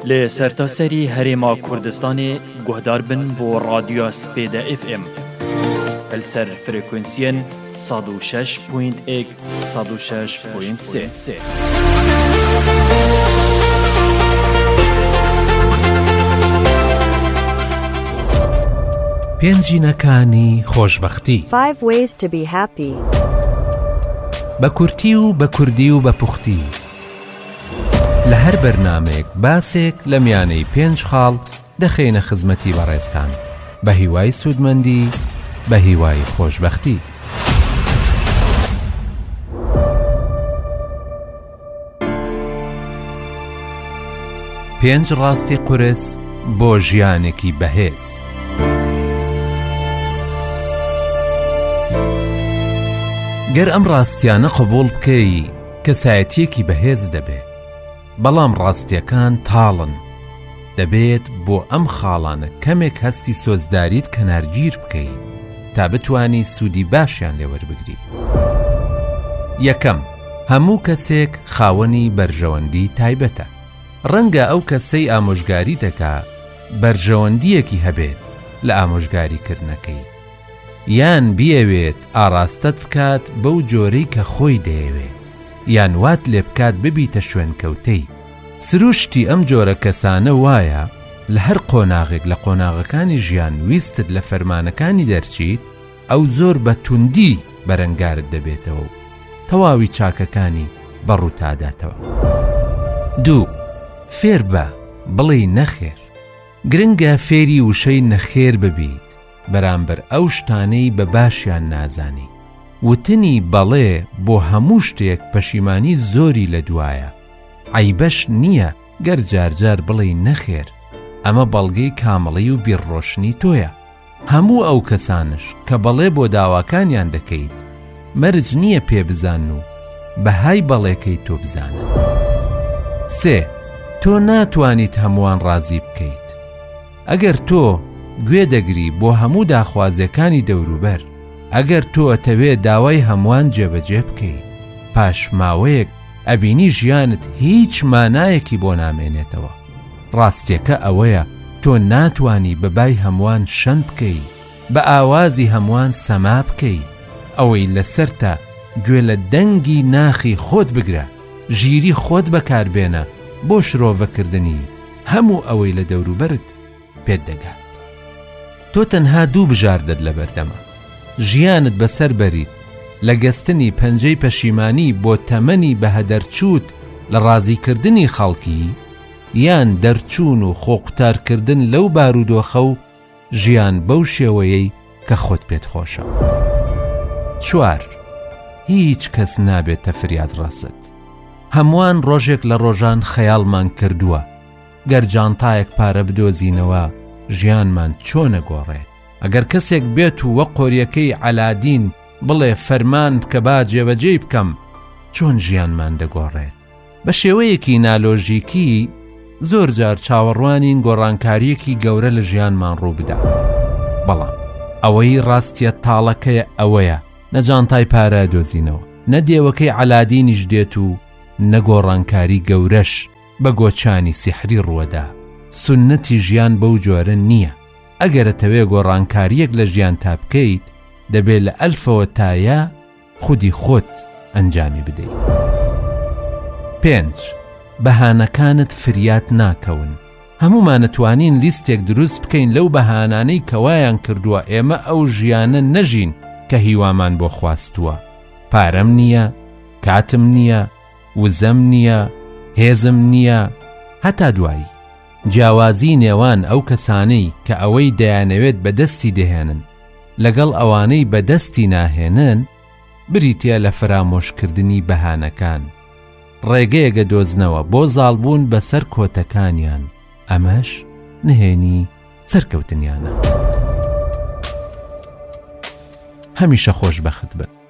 لی سرتاسری هریما کردستان گهدار بن بو رادیو سپیده اف ام السر فرکانسین 106.1 106.3 پێنجینەکانی خۆشبەختی 5 ways to be happy. بە کورتی و بە کوردی و بە پوختی لە هەر بەرنامێک باسێک لە میانەی 5 خاڵ دەخێنە خزمەتی بەڕێستان بە هیوای سوودمەندی بە هیوای خۆشبەختی. پێنج ڕاستی قورس بۆ ژیانێکی بەهێز. گەر ئەم ڕاستیانە قبوڵ بکەی کەسایەتیەکی بەهێز دەبێت، بەڵام ڕاستیەکان تاڵن. دەبێت بۆ ئەم خاڵانە کەمێک هەستی سۆزداریت کەنارگیر بکەیت تا بتوانی سوودی باشیان لێوەربگری. یەکەم، هەموو کەسێک خاوەنی بەرژەوەندی تایبەتە. ڕەنگە ئەو کەسەی ئامۆژگاری دەکا بەرژەوەندیەکی هەبێت لە ئامۆژگاریکردنەکەی، یان بیەوێت ئاراستەت بکات بەو جۆرەی کە خۆی دەیەوێت، یان وات لێ بکات ببیتە شوێنکەوتەی. سروشتی ئەم جۆرە کەسانە وایە لە هەر قۆناغێک لە قۆناغەکانی ژیان ویستت لە فەرمانەکانی دەرچیت، ئەو زۆر بە توندی بەرەنگارت دەبێتەوە و تەواوی چاکەکانی بەڕووداداتەوە. 2. فێر بە بڵێ نەخێر. گرنگە فێری وشەی نەخێر ببیت بەرامبەر ئەو شتانەی بە باشیان نازانی. وتنی بەڵێ بۆ هەموو شتێک پەشیمانی زۆری لە دوایە. عیبەش نییە گەر جارجار بڵێ نەخێر، ئەمە بەڵگەی کامەڵی و بیرڕۆشنی تۆیە. هەموو ئەو کەسانش کە بەڵێ بۆ داواکانیان دەکەیت مەرج نییە پێ بزان و بەهای بەڵێکەی تۆ بزانن. 3. تۆ ناتوانیت هەمووان ڕازی بکەیت. ئەگەر تۆ گوێ دەگری بۆ هەموو داخوازیەکانی دەوروبەر، ئەگەر تۆ ئەتەوێت داوای هەمووان جێبەجێ بکەیت، پاش ماوەیەک ئەبینی ژیانت هیچ مانایەکی بۆ نامێنێتەوە. ڕاستیەکە ئەوەیە تۆ ناتوانی بەبای هەمووان شەند بکەیت، بە ئاوازی هەمووان سەما بکەیت. ئەوەی لەسەرتە گوێ لە دەنگی ناخی خۆت بگرە، ژیری خۆت بەکاربێنە بۆ شرۆڤەکردنی هەموو ئەوەی لە دەوروبەرت پێت دەگات. تۆ تەنها 2 بژاردت لە بەردەمە. ژیانت بەسەر بەریت لە گەستنی پەنجەی پەشیمانی بۆ تەمەنی بەهەدەرچووت لە ڕازیکردنی خەڵکی، یان دەرچوون و خۆقوتارکردن لەو بارودۆخە و ژیان بەو شێوەیەی کە خۆت پێت خۆشە. 4. هیچ کەس نابێتە فریاد ڕاست. هەمووان ڕۆژێک لە ڕۆژان خەیاڵمان کردووە گەر جانتایەک پارە بدۆزینەوە ژیانمان چۆنە گۆڕێت. ئەگەر کەسێک بێت و وەک قۆریەکەی عەلادین بڵێ فەرمان بکە با جێبەجێی بکەم، چۆن ژیانمان دەگۆڕێت. بە شێوەیەکی نالۆژیکی زۆر جار چاوەڕوانین گۆڕانکاریەکی گەورە لە ژیانمان ڕوو بدە. بەڵام ئەوەی ڕاستیە تاڵەکەیە ئەوەیە نەجانتای پارە دۆزینەوە، نەدێوەکەی عەلادینیش دێت و نەگۆڕانکاری گەورەش بە گۆچانی سیحری ڕووەدا. سونەتی ژیان بەو جۆرە نییە. ئەگەرەتەوێ گۆڕانکاریەک لە ژیان تا بکەیت، دەبێت لە ئەلفەوە تایە خودی خۆت ئەنجامی بدەیت. 5. بەهانەکانت فریات ناکەون. هەمومان نتوانین لیستێک دروست بکەین لەو بەهانانەی کەوایان کردووە ئێمە ئەو ژیانە نەژین کە هیوامان بۆ خواستووە. پارەم نییە، کاتم نییە، وزەم نییە، هێزم نییە. هەتا دوایی جیاوازی نێوان ئەو کەسانەی کە ئەوەی دەیانەوێت بەدەستی دەهێنن لەگەڵ ئەوانەی بەدەستی ناهێنن بریتە لە فرامۆشکردنی بەهانەکان. ڕێگەیەکە دۆزنەوە بۆ زاڵبوون بەسەر کۆتەکانیان، ئەمەش نهێنی سەرکەوتنیانە. هەمیشە خۆشبەخت بن.